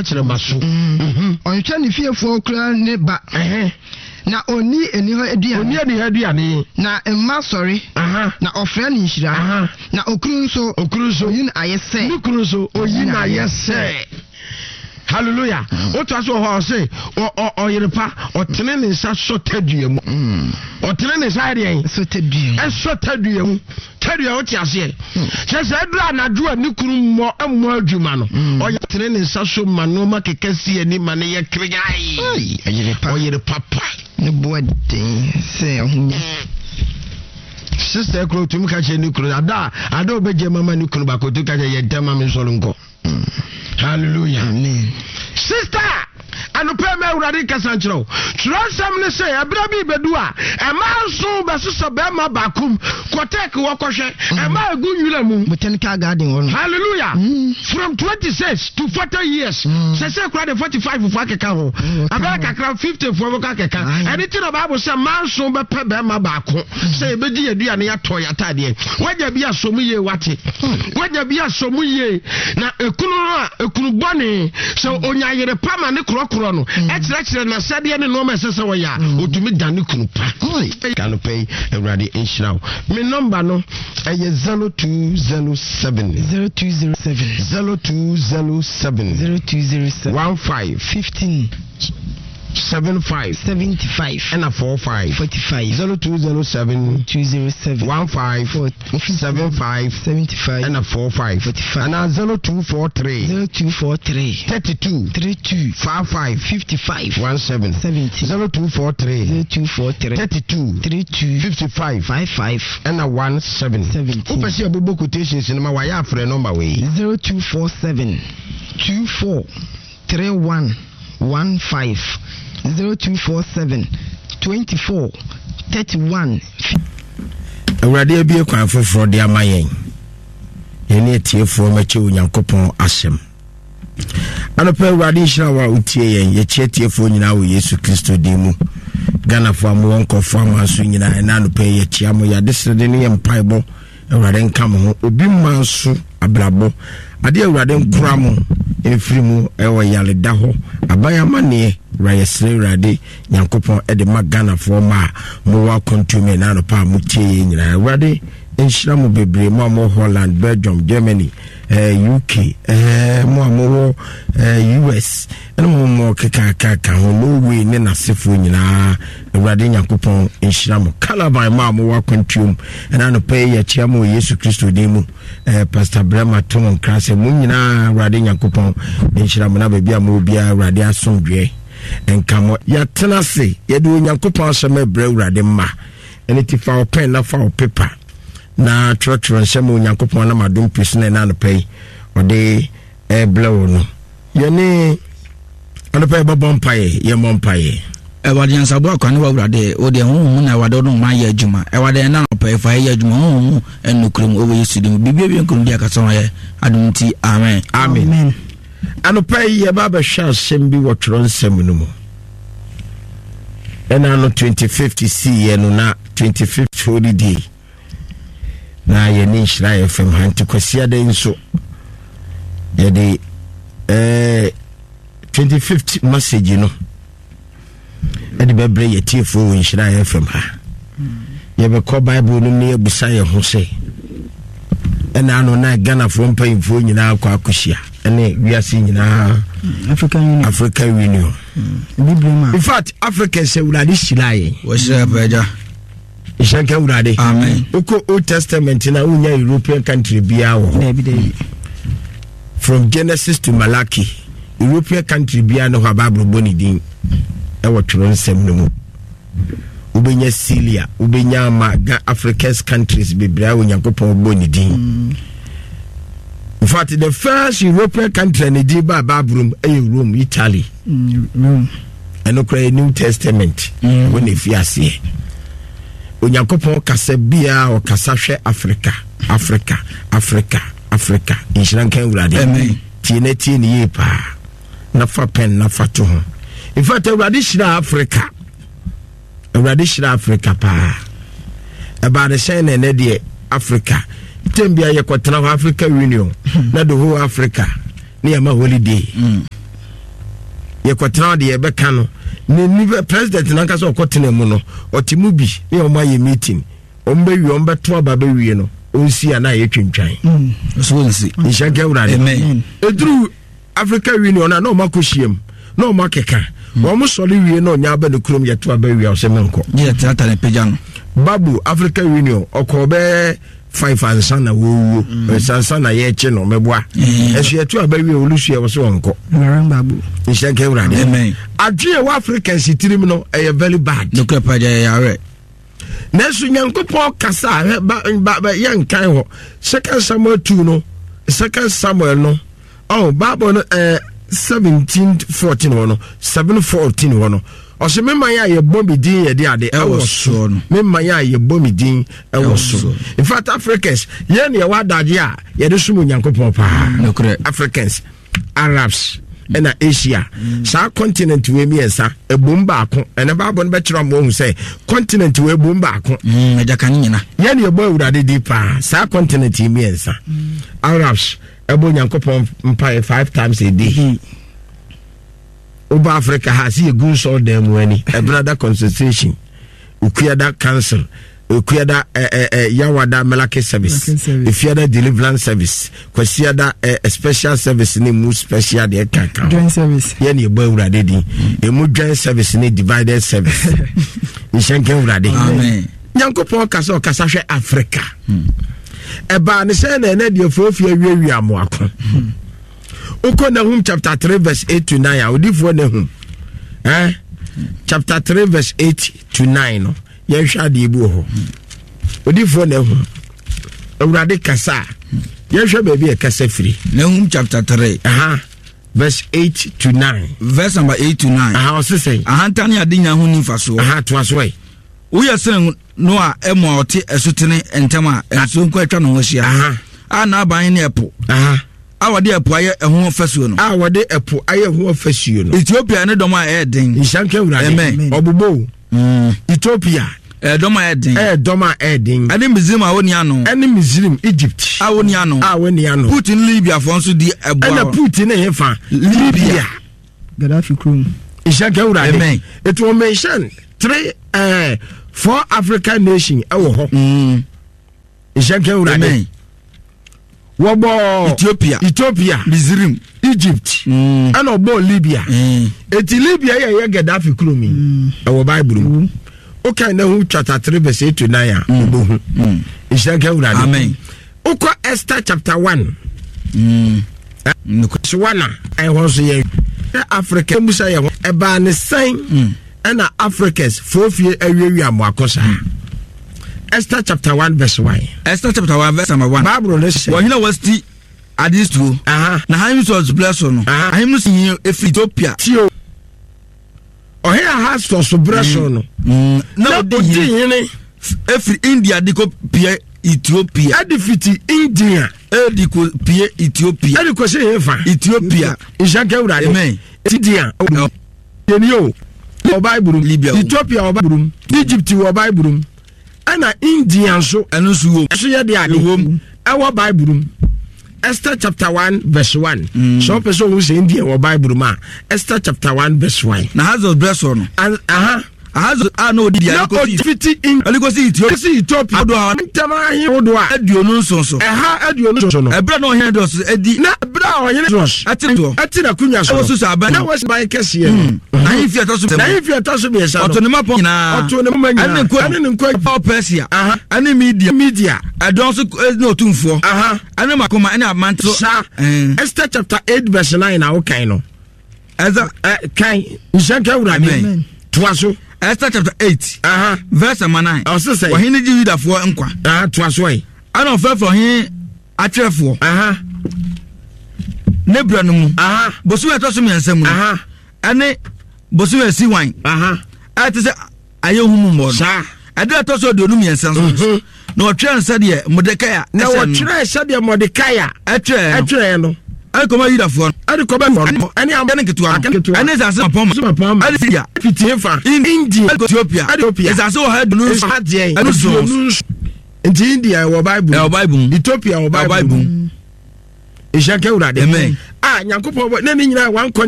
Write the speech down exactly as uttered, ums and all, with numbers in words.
kyerɛ maso ɔntwa ne fiefo kura ne ba na oni eni ho aduane oni eni ho aduane na emma sorry na ofra ne nhira na okuru nso okuru nso oyin ayese ni kuru nso oyin ayese. Hallelujah. Oto aso ho say o oyerepa otene ne nsa so tadua mu otene ne nsa ade so tadua e so tadua mu tadua o ti ase chese edura na dua ni kuru mo ammo adwuma no oyetene ne nsa so ma no ma kekasi ani ma ne ye krigai oyerepa oyerepa pa ne boaden se ohunya sister kro tum ka che ni kuru ada ada obeje mama ni kuru ba ko tu ka che ye dema me so nko. Hallelujah. Amen. Sister, anu pe me urade kasanchiro. Trusam ne say abra bi bedu a e ma so be so be ma bakum kotek wo kohwe e ma agu yura mu botanical garden won. Hallelujah. Mm. From twenty-six to forty years. Mm. Say say kra de forty-five for akeka ho. Aba kakra fifty for akeka. Anything the Bible say man so be pe be ma baako. Say be di adua ne yato yatade. Waja bi asomu ye wate. Waja bi asomu ye na ekunu no ekunu bone so onya yere pa ma ne krokro no e kire kire na sade ne no ma sese wo ya otumi dane kunu pa kan pay everybody inshira me number no eye zero two zero seven zero two zero seven zero two zero seven zero two zero seven one five fifteen seven five seventy five and a four five forty five zero two zero seven two zero seven one five seven five seventy five and a four five forty five and a zero two four three zero two four three thirty two three two five five fifty five one seven seventy zero two four three zero two four three thirty two three two fifty five five five and a one seven seventy. Upesi abubu quotations in my wire for a number way zero two four seven two four three one one five zero two four seven twenty four thirty one. Awurade bi ekwan foforo de amayen yene tiefo mache onyankopon asem anopa awurade nhira wa utie yen ye chie tiefo nyina wo Yesu Kristo dimu Ghana fo amwo nkofo amanso nyina ena anopa ye chia mo ya desede ne empaibo awurade nkam ho obi manso abrabo ade awurade nkura mo efiri mu ewo yale da ho abayama ne rayesre awurade nyankopon ede magana fo ma mo wa kontume na no pa mo tie nyina awurade enhyira mo bebre mo mo Holland, Belgium, Germany, eh U K, eh mo mo eh U S eno mo mo keka kaka ho no we ne nasefo nyina awurade nyankopon enhyira mo kalaban ma mo wa kontum na no pa ye chia mo Yesu Kristo dimu eh Pastor Brema Tom Krase mo nyina awurade nyankopon enhyira mo na bia mo bia awurade asomdwe enkamo ya tenase ye de onyankopon asema bra awurade ma ene ti fa pen na fa paper na trotro nsema onyankopon na madom pisne na no pay ode e blow no ye ni ono pay babon paye ye mon paye e wade ansabo akwane wa awurade ode honhom na wade no ma ye adwuma e wade na no pay fa ye adwuma honhom enukrum owo Yesu dim bibia bi nkrum dia kaso ye adumti amen amen ano pay ye baba sha sembi wotro nsem no mo ena no twenty-fifth C ye no na twenty-fifth holiday na ye ni Nhyira F M hanti kwasia de nso ye de eh twenty-fifth message no e de bebre ye tiefo Nhyira F M ha ye be ko Bible no ne abusa ye ho se ena ano na Ghana from payfo nyina akwa akohia ene wiase nyina African Union African Union mm. In fact Africa se urade shilaye wo shira paja Ishanka urade amen uko Old Testament na unya European country bia wo from Genesis to Malachi European country bia no ha Bible boni din e wo tworo nsem no mu ubenya Syria ubenya ma African countries bebra wo Nyankopon boni din mm. In fact the first European country na di ba Bible e Rome Italy mm. Rome eno kra New Testament mm. when if yase Onyankopon kasa bia o kasa hwe Africa Africa Africa Africa Nhyira nkan urade amen tiene tiene ye pa na fa pen na fa to ho in fact urade hyira Africa urade hyira Africa pa eba de shen na ne de Africa tembia ye kwotena ho Africa Union na do ho Africa ne ma holiday mm. ye kwetena de ye beka no ne ni president nanka so okotena mu no otimu bi ne o ma ye meeting o mbe wi o mbe to aba be wi no onsi ana ye twentwan mm so onsi inshanka urade amen edru Africa Union na no makohiem no makeka wo mo sole wi no nya ba ne krom ye to aba wi o se menko ye tata ne peja no babu Africa Union okobe five and sana wo wo sansa na ye che no meboa esu ye to aba wi olusu ye wo so onko ngaran babu inshanka urade amen adwe wa African sitirim no e very bad no krepa ja ya re Nesu Nyankopon kasa ba ba yan kan ho second Samuel two no second Samuel no oh Bible no eh seventeen fourteen no seven fourteen no o se me man ya ye bombi din ye de ade e wo so no me man ya ye bombi din e wo so in fact Africans ye ne wa daje a ye de sumu Nyankopon pa no kre Africans Arabs and Asia. Mm. Sa continent we me esa e bomba ako ene ba bo no be kira mo hu say continent we bomba ako mm e jaka nyina ye ne bo urade di pa sa continent me esa mm. Arabs e bo Nyankopon mpa five times a day mm. Oba Africa has a good so dem wani e brother concentration ukuada council ukuada eh eh eh yawada melake service ifiada deliverance service kwasiada eh, special service ni mu special de kaka joint service ye ne bo urade din e mu joint service ni divided service inshanke urade amen Nyankopon kasa kasa hwe Africa e ba ne se na na de fofi awiawi amoako uko na hum chapter three verse eight to nine odifo na hum eh chapter three verse eight to nine no ye hwa de ebu ho odifo na hum urade kasa ye hwa ba bi e kasa firi Nahum chapter three aha verse eight to nine verse number eight to nine aha o se say aha tani adenya ho ni faso aha to aso e wo yesen no a emo ote esutene entama enso nko atwa no ho hia aha a na aban ne epo aha a wode epo aye eho fasuo no a wode epo aye ho fasuo no Ethiopia ne dom a e den inshanke urade amen obubo mm Ethiopia e dom a e den e dom a e den ade Misrim a woni ano ene Misrim Egypt a woni ano a woni ano Putin Libya fo nso di ebo ene Putin ne hefa Libya Gaddafi krum inshanke urade amen it will mention three uh four African nation e wo ho mm inshanke urade amen wobo Ethiopia Ethiopia Misrim Egypt mm and obo Libya mm eti Libya ye ye Gaddafi krumi e wo Bible mu okay na hu chapter three verse eight to nine obo hu inshanke urade amen uko Esther chapter one mm Swana I was ye Africa musa ye e ba ne san and Africans fofie awiawi amoakosa Esther chapter one verse one Esther chapter one verse number one Bible le say wo hina wasti adistu aha na him was blessed no him was in Ethiopia tio o here has to so blessed no na odi hine every India diko pie Ethiopia edifiti India ediko pie Ethiopia ediko se hefa Ethiopia inshanke urade amen India yenio o Bible Libya Ethiopia o Bible Egypt o Bible ana India so enu so wo so ye de ade e wo Bible Esther chapter one verse one so person who say India o Bible ma Esther chapter one verse one na has blessed no aha has a no di ya ko fiti in aliko si Ethiopia si Ethiopia do a ntama he wodo a aduonu nso so e ha aduonu so no ebra no he dos edi na ebra o he dos ati to ati na kunya so so so aban na was by kese ye na he fi ataso na he fi ataso be sa no oto ne mapo na oto ne manya ane ko ane ne ko Persia aha ane media media adon so no tumfo aha ane makoma ane amanto sa Esther chapter eight verse nine na o kan no eza kan nshanka urade to aso Esther chapter eight aha verse nine o se say wo hini ji Yuda fo nkwa aha to aso e ana ofa fo hin atwerefo aha nebra no mu aha bosu eto so miensa mu aha ane bosu esi wan aha ate se aye hu mu mo sa ade eto so de onu miensa so na otwe nsa de Mordekai na otwe nsa de Mordekai atwe atwe no ai koma Yuda fo ade ko be no ane am ane ketua ane za se pom so pom ade sia fitie fa India Ethiopia Ethiopia za se o ha dunu so hadie ane so nti India wo Bible e Bible Ethiopia wo Bible ishake urade amen ah Nyankopon na ni nyina wan